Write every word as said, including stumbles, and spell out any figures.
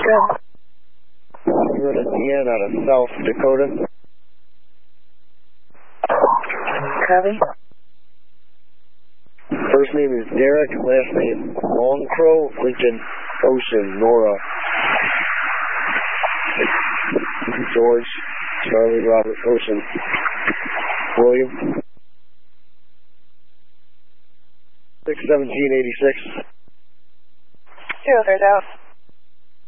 Good. Good at the end out of South Dakota. Copy. First name is Derek, last name Longcrow, Lincoln Ocean, Nora. George, Charlie, Robert, Ocean, William. six seventeen eighty-six. Zero third out.